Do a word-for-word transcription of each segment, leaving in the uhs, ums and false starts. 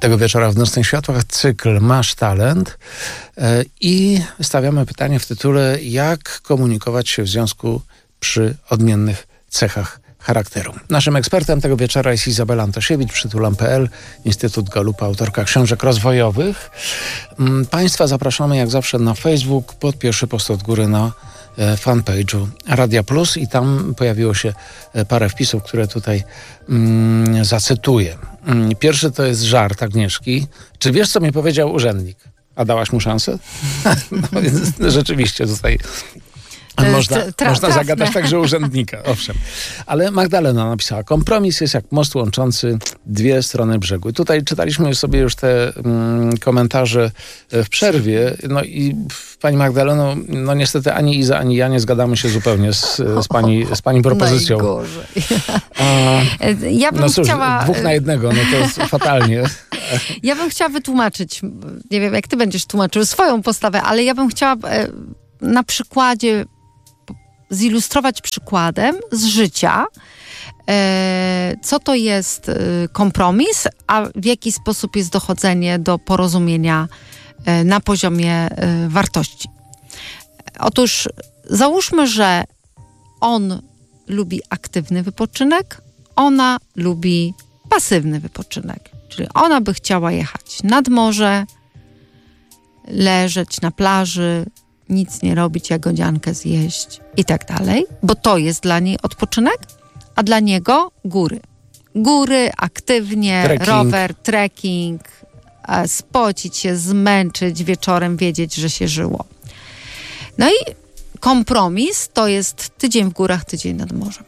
Tego wieczora w Nocnych Światłach cykl Masz talent i stawiamy pytanie w tytule: jak komunikować się w związku przy odmiennych cechach charakteru. Naszym ekspertem tego wieczora jest Izabela Antosiewicz, przytulam kropka p l, Instytut Galupa, autorka książek rozwojowych. Państwa zapraszamy jak zawsze na Facebook, pod pierwszy post od góry na fanpage'u Radia Plus i tam pojawiło się parę wpisów, które tutaj mm, zacytuję. Pierwszy to jest żart Agnieszki. Czy wiesz, co mi powiedział urzędnik? A dałaś mu szansę? No więc rzeczywiście tutaj można, Tra- można zagadać także urzędnika, owszem. Ale Magdalena napisała: kompromis jest jak most łączący dwie strony brzegu. I tutaj czytaliśmy sobie już te mm, komentarze w przerwie. No i pani Magdaleno, no niestety ani Iza, ani ja nie zgadamy się zupełnie z, z, pani, z pani propozycją. Najgorzej. A, ja bym no cóż, chciała... dwóch na jednego, no to jest fatalnie. Ja bym chciała wytłumaczyć, nie wiem jak ty będziesz tłumaczył swoją postawę, ale ja bym chciała na przykładzie zilustrować przykładem z życia, co to jest kompromis, a w jaki sposób jest dochodzenie do porozumienia na poziomie wartości. Otóż załóżmy, że on lubi aktywny wypoczynek, ona lubi pasywny wypoczynek. Czyli ona by chciała jechać nad morze, leżeć na plaży, nic nie robić, jagodziankę zjeść i tak dalej, bo to jest dla niej odpoczynek, a dla niego góry. Góry, aktywnie, trekking. rower, trekking, spocić się, zmęczyć, wieczorem wiedzieć, że się żyło. No i kompromis to jest tydzień w górach, tydzień nad morzem.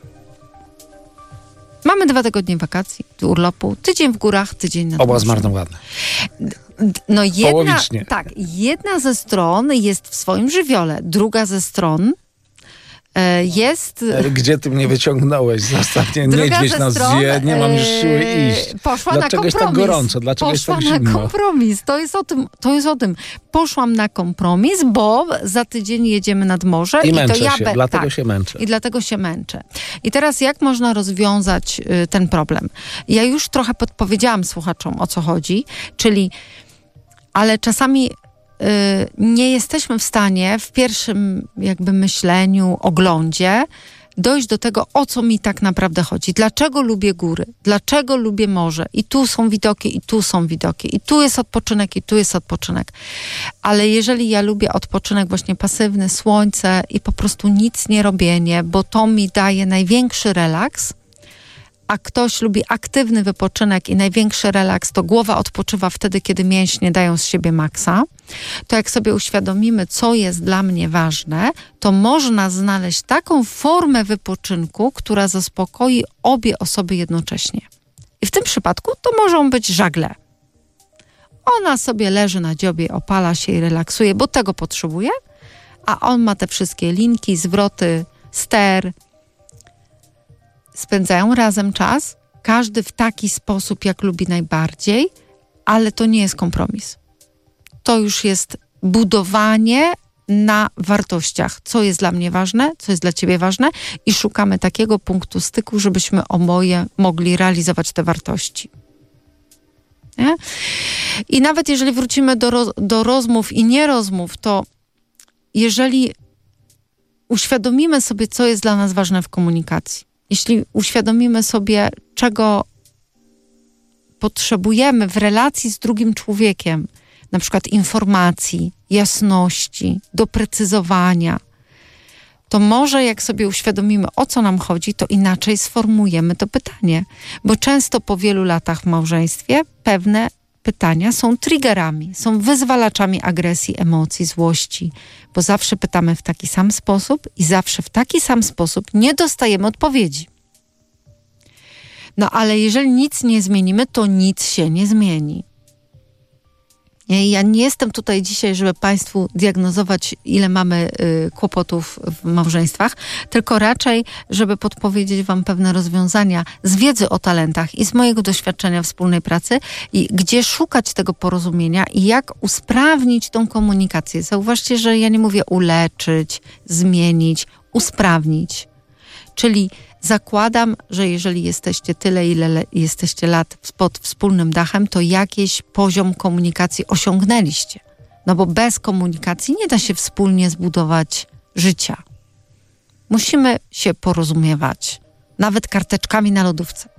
Mamy dwa tygodnie wakacji, urlopu, tydzień w górach, tydzień nad morzem. Oba zmarnowane. No jedna, Połowicznie. Tak, jedna ze stron jest w swoim żywiole, druga ze stron e, jest... Gdzie ty mnie wyciągnąłeś? Zostawnie niedźwiedź nas zje, nie mam już siły iść. Poszła Dlaczego na kompromis. jest tak gorąco? Dlaczego Poszła jest tak na zimno? kompromis. To jest o tym, to jest o tym. Poszłam na kompromis, bo za tydzień jedziemy nad morze. I, i męczę to ja się, be, dlatego tak, się męczę. I dlatego się męczę. I teraz jak można rozwiązać y, ten problem? Ja już trochę podpowiedziałam słuchaczom, o co chodzi, czyli ale czasami y, nie jesteśmy w stanie w pierwszym jakby myśleniu, oglądzie dojść do tego, o co mi tak naprawdę chodzi. Dlaczego lubię góry? Dlaczego lubię morze? I tu są widoki, i tu są widoki. I tu jest odpoczynek, i tu jest odpoczynek. Ale jeżeli ja lubię odpoczynek właśnie pasywny, słońce i po prostu nic nie robienie, bo to mi daje największy relaks, a ktoś lubi aktywny wypoczynek i największy relaks, to głowa odpoczywa wtedy, kiedy mięśnie dają z siebie maksa, to jak sobie uświadomimy, co jest dla mnie ważne, to można znaleźć taką formę wypoczynku, która zaspokoi obie osoby jednocześnie. I w tym przypadku to mogą być żagle. Ona sobie leży na dziobie, opala się i relaksuje, bo tego potrzebuje, a on ma te wszystkie linki, zwroty, ster. Spędzają razem czas, każdy w taki sposób, jak lubi najbardziej, ale to nie jest kompromis. To już jest budowanie na wartościach, co jest dla mnie ważne, co jest dla ciebie ważne i szukamy takiego punktu styku, żebyśmy oboje mogli realizować te wartości. Nie? I nawet jeżeli wrócimy do, roz, do rozmów i nierozmów, to jeżeli uświadomimy sobie, co jest dla nas ważne w komunikacji, jeśli uświadomimy sobie, czego potrzebujemy w relacji z drugim człowiekiem, na przykład informacji, jasności, doprecyzowania, to może jak sobie uświadomimy, o co nam chodzi, to inaczej sformułujemy to pytanie. Bo często po wielu latach w małżeństwie pewne pytania są triggerami, są wyzwalaczami agresji, emocji, złości, bo zawsze pytamy w taki sam sposób i zawsze w taki sam sposób nie dostajemy odpowiedzi. No ale jeżeli nic nie zmienimy, to nic się nie zmieni. Ja nie jestem tutaj dzisiaj, żeby Państwu diagnozować, ile mamy y, kłopotów w małżeństwach, tylko raczej, żeby podpowiedzieć Wam pewne rozwiązania z wiedzy o talentach i z mojego doświadczenia wspólnej pracy i gdzie szukać tego porozumienia i jak usprawnić tą komunikację. Zauważcie, że ja nie mówię uleczyć, zmienić, usprawnić. Czyli zakładam, że jeżeli jesteście tyle, ile le- jesteście lat pod wspólnym dachem, to jakiś poziom komunikacji osiągnęliście. No bo bez komunikacji nie da się wspólnie zbudować życia. Musimy się porozumiewać. Nawet karteczkami na lodówce.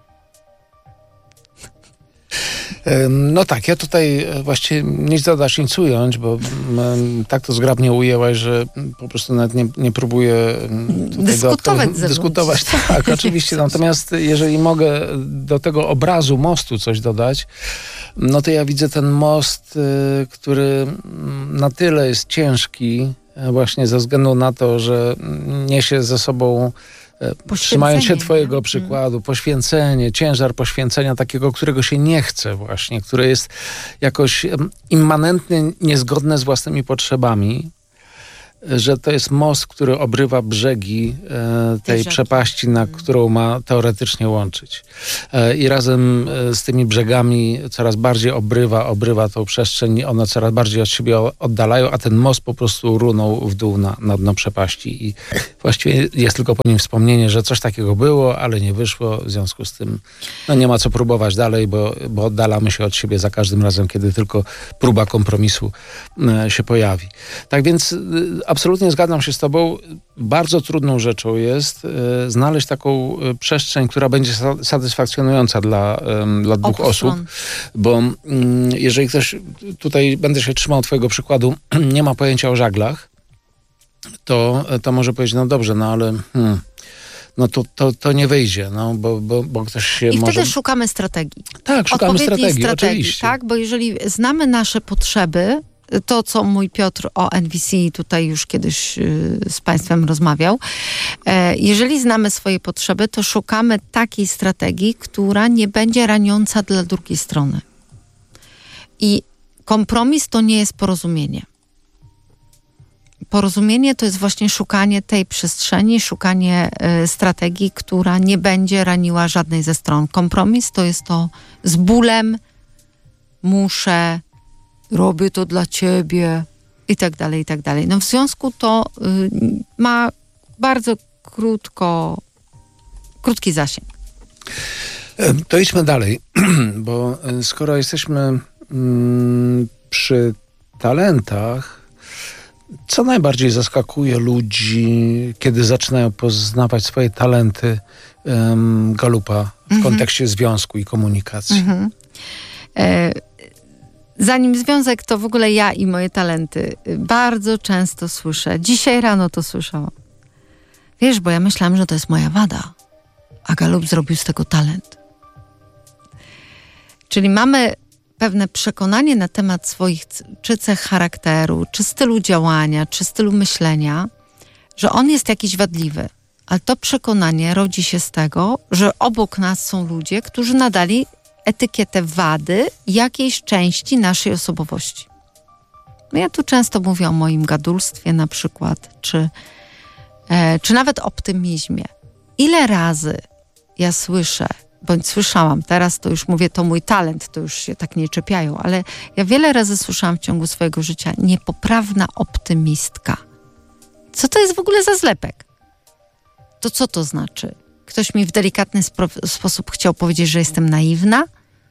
No tak, ja tutaj właściwie nic dodać, nic ująć, bo m, tak to zgrabnie ujęłaś, że po prostu nawet nie, nie próbuję tutaj dyskutować, dyskutować. Tak, oczywiście. Natomiast jeżeli mogę do tego obrazu mostu coś dodać, no to ja widzę ten most, który na tyle jest ciężki, właśnie ze względu na to, że niesie ze sobą, trzymając się twojego przykładu, hmm. poświęcenie, ciężar poświęcenia takiego, którego się nie chce właśnie, które jest jakoś immanentnie niezgodne z własnymi potrzebami, że to jest most, który obrywa brzegi e, tej przepaści, na którą ma teoretycznie łączyć. E, I razem z tymi brzegami coraz bardziej obrywa, obrywa tą przestrzeń, one coraz bardziej od siebie oddalają, a ten most po prostu runął w dół na, na dno przepaści. I właściwie jest tylko po nim wspomnienie, że coś takiego było, ale nie wyszło, w związku z tym no nie ma co próbować dalej, bo, bo oddalamy się od siebie za każdym razem, kiedy tylko próba kompromisu e, się pojawi. Tak więc absolutnie zgadzam się z tobą. Bardzo trudną rzeczą jest y, znaleźć taką y, przestrzeń, która będzie sa- satysfakcjonująca dla, y, dla dwóch osób. Bo y, jeżeli ktoś, tutaj będę się trzymał twojego przykładu, nie ma pojęcia o żaglach, to, to może powiedzieć, no dobrze, no ale hmm, no to, to, to nie wyjdzie, no, bo, bo, bo ktoś się I może... wtedy szukamy strategii. Tak, szukamy strategii, strategii, oczywiście. Tak, bo jeżeli znamy nasze potrzeby, to, co mój Piotr o N V C tutaj już kiedyś y, z Państwem rozmawiał. E, jeżeli znamy swoje potrzeby, to szukamy takiej strategii, która nie będzie raniąca dla drugiej strony. I kompromis to nie jest porozumienie. Porozumienie to jest właśnie szukanie tej przestrzeni, szukanie y, strategii, która nie będzie raniła żadnej ze stron. Kompromis to jest to z bólem, muszę, robię to dla ciebie i tak dalej, i tak dalej. No w związku to y, ma bardzo krótko, krótki zasięg. To idźmy dalej, bo skoro jesteśmy mm, przy talentach, co najbardziej zaskakuje ludzi, kiedy zaczynają poznawać swoje talenty um, Galupa w mhm. kontekście związku i komunikacji? Mhm. E- Zanim związek, to w ogóle ja i moje talenty bardzo często słyszę. Dzisiaj rano to słyszałam. Wiesz, bo ja myślałam, że to jest moja wada, a Galup zrobił z tego talent. Czyli mamy pewne przekonanie na temat swoich czy cech charakteru, czy stylu działania, czy stylu myślenia, że on jest jakiś wadliwy. Ale to przekonanie rodzi się z tego, że obok nas są ludzie, którzy nadali etykietę wady jakiejś części naszej osobowości. Ja tu często mówię o moim gadulstwie na przykład, czy, e, czy nawet optymizmie. Ile razy ja słyszę, bądź słyszałam, teraz to już mówię, to mój talent, to już się tak nie czepiają, ale ja wiele razy słyszałam w ciągu swojego życia niepoprawna optymistka. Co to jest w ogóle za zlepek? To co to znaczy? Ktoś mi w delikatny spro- sposób chciał powiedzieć, że jestem naiwna?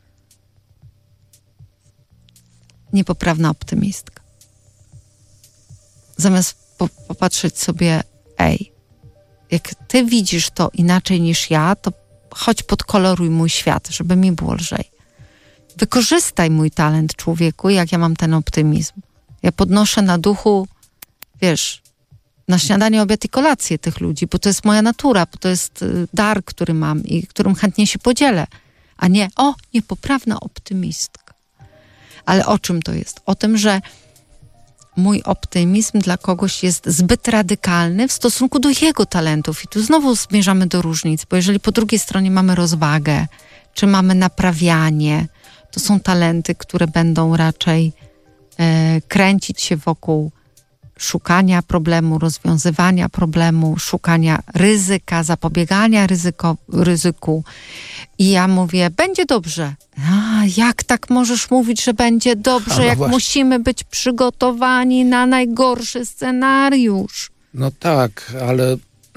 Niepoprawna optymistka. Zamiast po- popatrzeć sobie, ej, jak ty widzisz to inaczej niż ja, to chodź podkoloruj mój świat, żeby mi było lżej. Wykorzystaj mój talent, człowieku, jak ja mam ten optymizm. Ja podnoszę na duchu, wiesz, na śniadanie, obiad i kolację tych ludzi, bo to jest moja natura, bo to jest dar, który mam i którym chętnie się podzielę. A nie, o, niepoprawna optymistka. Ale o czym to jest? O tym, że mój optymizm dla kogoś jest zbyt radykalny w stosunku do jego talentów. I tu znowu zmierzamy do różnic, bo jeżeli po drugiej stronie mamy rozwagę, czy mamy naprawianie, to są talenty, które będą raczej e, kręcić się wokół szukania problemu, rozwiązywania problemu, szukania ryzyka, zapobiegania ryzyko, ryzyku. I ja mówię, będzie dobrze. A, jak tak możesz mówić, że będzie dobrze, no jak właśnie. Musimy być przygotowani na najgorszy scenariusz? No tak, ale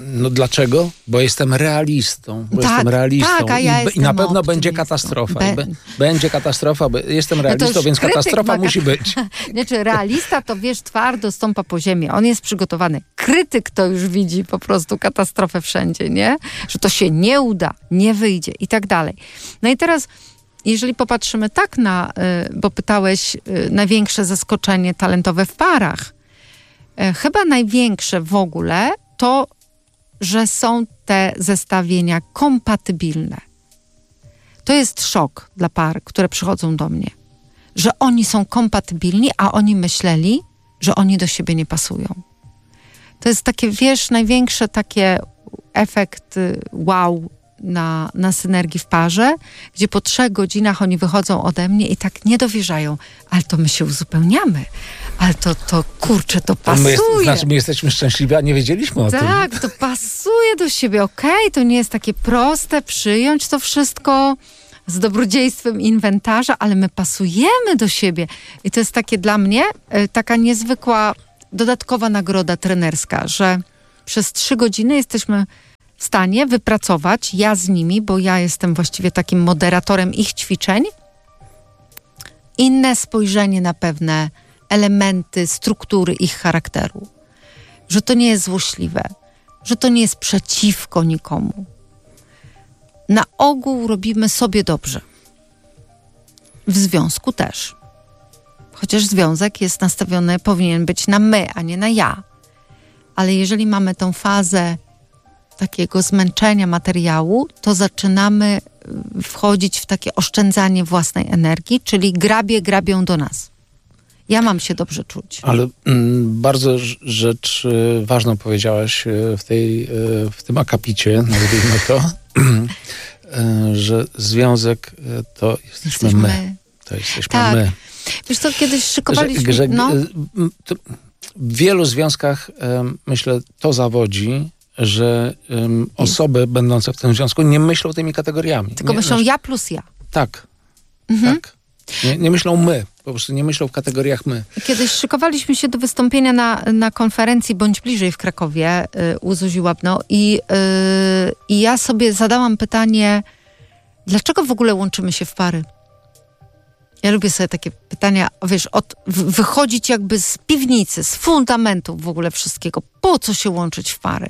No dlaczego? Bo jestem realistą. Bo Tak, jestem realistą. tak, a I, ja be- I jestem na pewno optymistą. będzie katastrofa. Be- I be- będzie katastrofa, bo jestem realistą, już więc krytyk katastrofa ma- musi być. Znaczy, realista to, wiesz, twardo stąpa po ziemi. On jest przygotowany. Krytyk to już widzi po prostu katastrofę wszędzie, nie? Że to się nie uda, nie wyjdzie i tak dalej. No i teraz, jeżeli popatrzymy tak na, y, bo pytałeś, y, największe zaskoczenie talentowe w parach. Y, Chyba największe w ogóle to, że są te zestawienia kompatybilne. To jest szok dla par, które przychodzą do mnie. Że oni są kompatybilni, a oni myśleli, że oni do siebie nie pasują. To jest takie, wiesz, największe takie efekt y, wow na, na synergii w parze, gdzie po trzech godzinach oni wychodzą ode mnie i tak nie dowierzają. Ale to my się uzupełniamy. Ale to, to kurczę, to pasuje. My jest, znaczy my jesteśmy szczęśliwi, a nie wiedzieliśmy o tym. Tak, to pasuje do siebie. Okej, to nie jest takie proste przyjąć to wszystko z dobrodziejstwem inwentarza, ale my pasujemy do siebie. I to jest takie dla mnie y, taka niezwykła, dodatkowa nagroda trenerska, że przez trzy godziny jesteśmy w stanie wypracować, ja z nimi, bo ja jestem właściwie takim moderatorem ich ćwiczeń, inne spojrzenie na pewne elementy, struktury ich charakteru. Że to nie jest złośliwe, że to nie jest przeciwko nikomu. Na ogół robimy sobie dobrze. W związku też. Chociaż związek jest nastawiony, powinien być na my, a nie na ja. Ale jeżeli mamy tą fazę takiego zmęczenia materiału, to zaczynamy wchodzić w takie oszczędzanie własnej energii, czyli grabie grabią do nas. Ja mam się dobrze czuć. Ale mm, bardzo rz- rzecz y, ważną powiedziałaś y, w, tej, y, w tym akapicie, nazwijmy to, y, że związek y, to jesteśmy, Jesteśmy my. my. To jesteśmy Tak. my. Wiesz co, kiedyś szykowaliśmy... Że, że, no. y, to w wielu związkach, y, myślę, to zawodzi, że y, osoby będące w tym związku nie myślą tymi kategoriami. Tylko nie, myślą znaczy- ja plus ja. Tak, Mhm. tak. Nie, nie myślą my, po prostu nie myślą w kategoriach my. Kiedyś szykowaliśmy się do wystąpienia na, na konferencji Bądź Bliżej w Krakowie y, u Zuzi Łapno i, y, i ja sobie zadałam pytanie, dlaczego w ogóle łączymy się w pary? Ja lubię sobie takie pytania, wiesz, od, w, wychodzić jakby z piwnicy, z fundamentów w ogóle wszystkiego. Po co się łączyć w pary?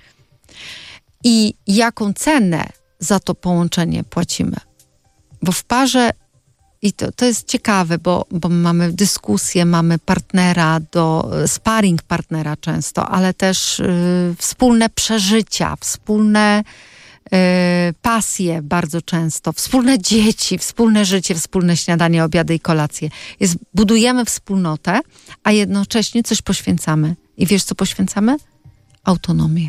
I jaką cenę za to połączenie płacimy? Bo w parze, i to, to jest ciekawe, bo, bo mamy dyskusję, mamy partnera, do, sparring partnera często, ale też y, wspólne przeżycia, wspólne y, pasje bardzo często, wspólne dzieci, wspólne życie, wspólne śniadanie, obiady i kolacje. Jest, budujemy wspólnotę, a jednocześnie coś poświęcamy. I wiesz, co poświęcamy? Autonomię.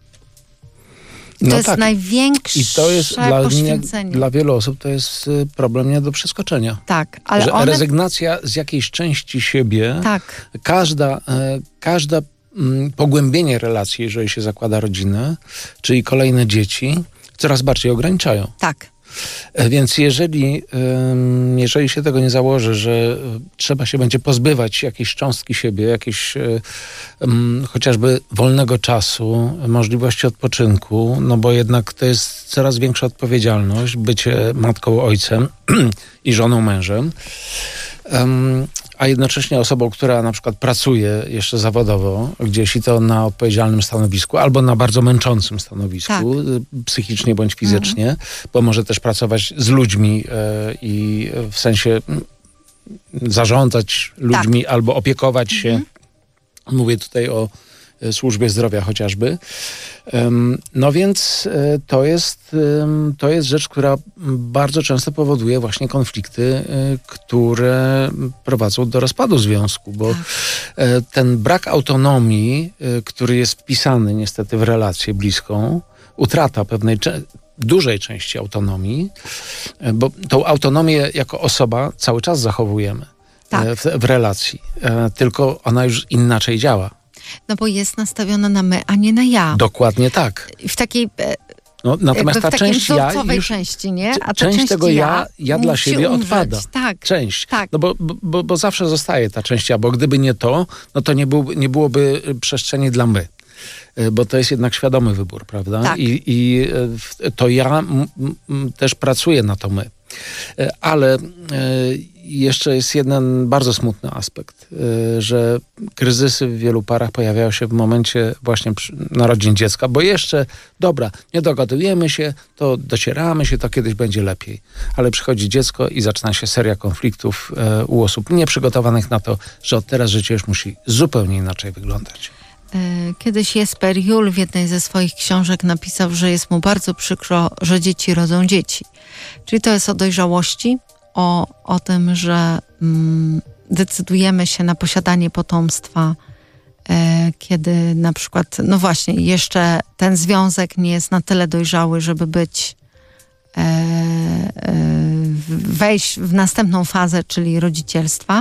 I to No jest tak. największe I to jest dla, mnie, poświęcenie. dla wielu osób to jest y, problem nie do przeskoczenia. Tak, ale że one... rezygnacja z jakiejś części siebie, Tak, każda, e, każda mm, pogłębienie relacji, jeżeli się zakłada rodzinę, czyli kolejne dzieci, coraz bardziej ograniczają. tak. E, Więc jeżeli, em, jeżeli się tego nie założy, że e, trzeba się będzie pozbywać jakiejś cząstki siebie, jakiejś e, em, chociażby wolnego czasu, możliwości odpoczynku, no bo jednak to jest coraz większa odpowiedzialność, bycie matką, ojcem i żoną, mężem. Em, a jednocześnie osobą, która na przykład pracuje jeszcze zawodowo, gdzieś i to na odpowiedzialnym stanowisku, albo na bardzo męczącym stanowisku, y, psychicznie bądź fizycznie, bo może też pracować z ludźmi e, i w sensie mm, zarządzać ludźmi albo opiekować się. Mówię tutaj o e, służbie zdrowia chociażby. Em, No więc e, to jest, em, to jest rzecz, która bardzo często powoduje właśnie konflikty, e, które prowadzą do rozpadu związku, bo e, ten brak autonomii, e, który jest wpisany niestety w relację bliską, utrata pewnej cze- dużej części autonomii, e, bo tą autonomię jako osoba cały czas zachowujemy Tak. e, w, w relacji, e, tylko ona już inaczej działa. No bo jest nastawiona na my, a nie na ja. Dokładnie tak. I w takiej, e, No, natomiast jakby ta w takiej część ja wzorcowej już, części, nie? A ta część część tego ja, ja dla musi siebie umrzeć. odpada. Tak, Część. tak. No bo, bo, bo zawsze zostaje ta część ja, bo gdyby nie to, no to nie, był, nie byłoby przestrzeni dla my. bo to jest jednak świadomy wybór, prawda? Tak. I, i to ja m, m, też pracuję na to my. Ale jeszcze jest jeden bardzo smutny aspekt, że kryzysy w wielu parach pojawiają się w momencie właśnie narodzin dziecka, bo jeszcze, dobra, nie dogadujemy się, to docieramy się, to kiedyś będzie lepiej. Ale przychodzi dziecko i zaczyna się seria konfliktów u osób nieprzygotowanych na to, że od teraz życie już musi zupełnie inaczej wyglądać. Kiedyś Jesper Juhl w jednej ze swoich książek napisał, że jest mu bardzo przykro, że dzieci rodzą dzieci. Czyli to jest o dojrzałości, o, o tym, że mm, decydujemy się na posiadanie potomstwa, e, kiedy na przykład, no właśnie, jeszcze ten związek nie jest na tyle dojrzały, żeby być, e, e, wejść w następną fazę, czyli rodzicielstwa.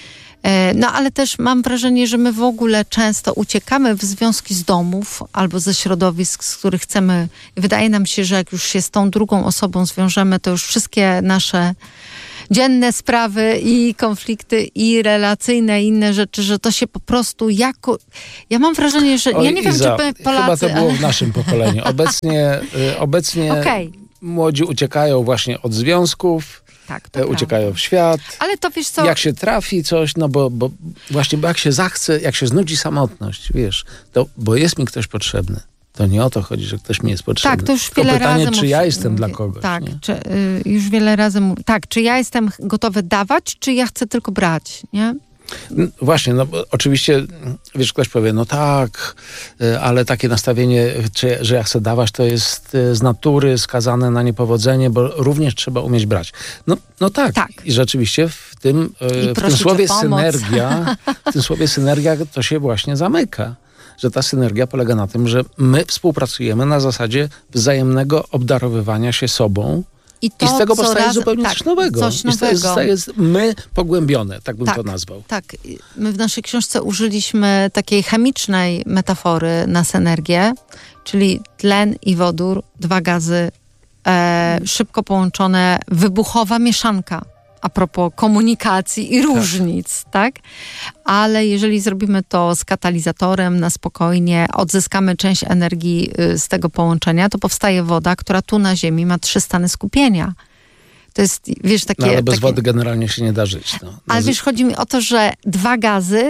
No ale też mam wrażenie, że my w ogóle często uciekamy w związki z domów albo ze środowisk, z których chcemy. Wydaje nam się, że jak już się z tą drugą osobą zwiążemy, to już wszystkie nasze dzienne sprawy i konflikty i relacyjne i inne rzeczy, że to się po prostu jako... Ja mam wrażenie, że... Oj, ja nie wiem, Iza, czy my Polacy... chyba to było ale... w naszym pokoleniu. Obecnie, obecnie okay. młodzi uciekają właśnie od związków, Tak, to uciekają prawda. w świat. Ale to wiesz co... Jak się trafi coś, no bo, bo właśnie bo jak się zachce, jak się znudzi samotność, wiesz, to bo jest mi ktoś potrzebny. To nie o to chodzi, że ktoś mi jest potrzebny. Tak, to już Tylko wiele pytanie, razy... czy mów... ja jestem dla kogoś. Tak, nie? czy, y, już wiele razy... Mów... Tak, czy ja jestem gotowy dawać, czy ja chcę tylko brać, nie? No, właśnie, no bo oczywiście, wiesz, ktoś powie, no tak, ale takie nastawienie, czy, że ja chcę dawać, to jest z natury skazane na niepowodzenie, bo również trzeba umieć brać. No, no tak. tak. I rzeczywiście w tym, I w tym słowie synergia, w tym słowie synergia to się właśnie zamyka. Że ta synergia polega na tym, że my współpracujemy na zasadzie wzajemnego obdarowywania się sobą. I, to, I z tego powstaje raz, zupełnie tak, coś nowego. Coś nowego. I to jest my pogłębione, tak bym tak, to nazwał. Tak. My w naszej książce użyliśmy takiej chemicznej metafory na synergię, czyli tlen i wodór, dwa gazy, e, szybko połączone, wybuchowa mieszanka. A propos komunikacji i różnic, tak. tak? Ale jeżeli zrobimy to z katalizatorem na spokojnie, odzyskamy część energii z tego połączenia, to powstaje woda, która tu na Ziemi ma trzy stany skupienia. To jest, wiesz, takie... No ale bez takie... wody generalnie się nie da żyć. No. Ale wiesz, chodzi mi o to, że dwa gazy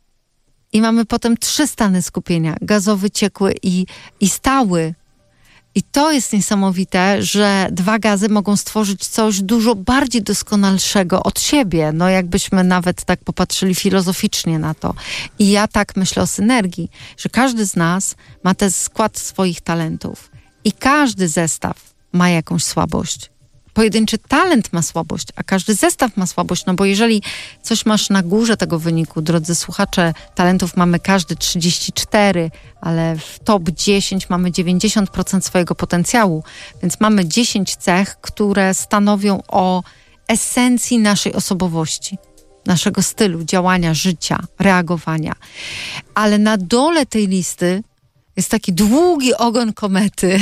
i mamy potem trzy stany skupienia. Gazowy, ciekły i, i stały. I to jest niesamowite, że dwa gazy mogą stworzyć coś dużo bardziej doskonalszego od siebie. No jakbyśmy nawet tak popatrzyli filozoficznie na to. I ja tak myślę o synergii, że każdy z nas ma ten skład swoich talentów. I każdy zestaw ma jakąś słabość. Pojedynczy talent ma słabość, a każdy zestaw ma słabość, no bo jeżeli coś masz na górze tego wyniku, drodzy słuchacze, talentów mamy każdy trzydzieści cztery, ale w top dziesięć mamy dziewięćdziesiąt procent swojego potencjału, więc mamy dziesięć cech, które stanowią o esencji naszej osobowości, naszego stylu działania, życia, reagowania. Ale na dole tej listy jest taki długi ogon komety.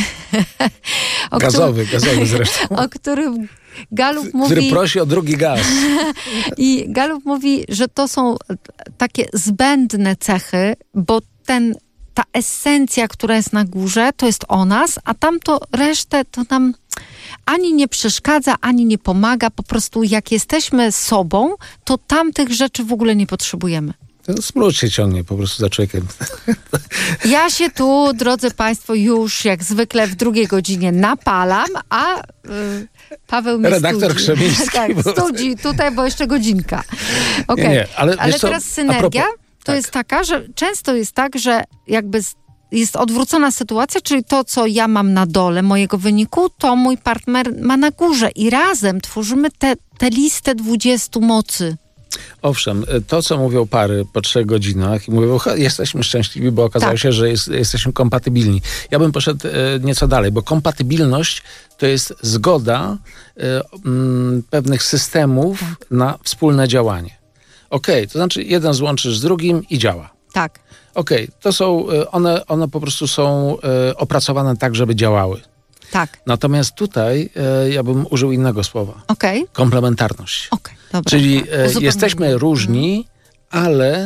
Gazowy, którym, gazowy zresztą. O którym Galup mówi... Który prosi o drugi gaz. I Galup mówi, że to są takie zbędne cechy, bo ten, ta esencja, która jest na górze, to jest o nas, a tamto resztę to nam ani nie przeszkadza, ani nie pomaga. Po prostu jak jesteśmy sobą, to tamtych rzeczy w ogóle nie potrzebujemy. Smród się ciągnie po prostu za człowiekiem. Ja się tu, drodzy Państwo, już jak zwykle w drugiej godzinie napalam, a y, Paweł mnie Redaktor studzi. Krzemiński. Tak, bo... studzi tutaj, bo jeszcze godzinka. Okay. Nie, nie, ale ale co, teraz synergia propos, to tak. jest taka, że często jest tak, że jakby jest odwrócona sytuacja, czyli to, co ja mam na dole mojego wyniku, to mój partner ma na górze i razem tworzymy tę te, te listę dwudziestu mocy. Owszem, to co mówią pary po trzech godzinach i mówią, jesteśmy szczęśliwi, bo okazało tak. się, że jest, jesteśmy kompatybilni. Ja bym poszedł e, nieco dalej, bo kompatybilność to jest zgoda e, m, pewnych systemów tak. na wspólne działanie. Okej, okay, to znaczy jeden złączysz z drugim i działa. Tak. Okej, okay, to są, one, one po prostu są e, opracowane tak, żeby działały. Tak. Natomiast tutaj e, ja bym użył innego słowa. Okej. Okay. Komplementarność. Okej, okay, dobra. Czyli e, jesteśmy różni, hmm. ale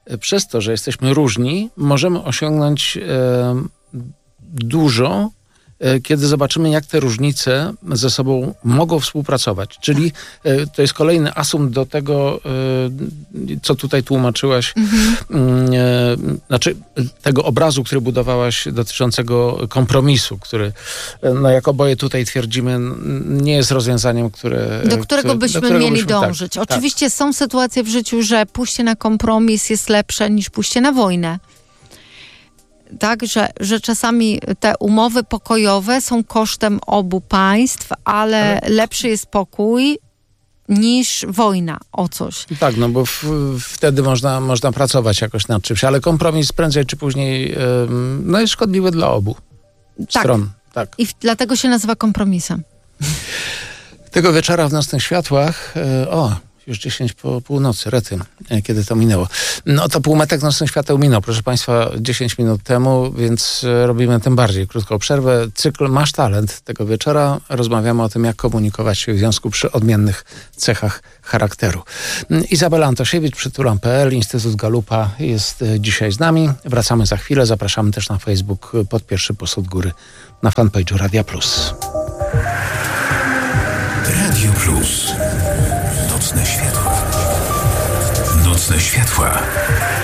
przez to, że jesteśmy różni, możemy osiągnąć e, dużo, kiedy zobaczymy, jak te różnice ze sobą mogą współpracować. Czyli to jest kolejny asumpt do tego, co tutaj tłumaczyłaś, mhm. znaczy tego obrazu, który budowałaś dotyczącego kompromisu, który, no jak oboje tutaj twierdzimy, nie jest rozwiązaniem, które... Do którego które, byśmy do którego mieli byśmy, dążyć. Tak, Oczywiście tak. są sytuacje w życiu, że pójście na kompromis jest lepsze niż pójście na wojnę. Tak, że, że czasami te umowy pokojowe są kosztem obu państw, ale, ale... lepszy jest pokój niż wojna o coś. Tak, no bo w, wtedy można, można pracować jakoś nad czymś, ale kompromis prędzej czy później ym, no jest szkodliwy dla obu tak. stron. Tak. I w, dlatego się nazywa kompromisem. Tego wieczora w Nocnych Światłach, yy, o, już dziesięć po północy, rety, kiedy to minęło. No to półmetek Nocnych Świateł minął, proszę Państwa, dziesięć minut temu, więc robimy tym bardziej krótką przerwę. Cykl Masz Talent tego wieczora. Rozmawiamy o tym, jak komunikować się w związku przy odmiennych cechach charakteru. Izabela Antosiewicz, przytulam kropka pe el, Instytut Galupa jest dzisiaj z nami. Wracamy za chwilę. Zapraszamy też na Facebook pod pierwszy post od góry na fanpage'u Radia Plus. Radio Plus. Nocne światła. Nocne światła.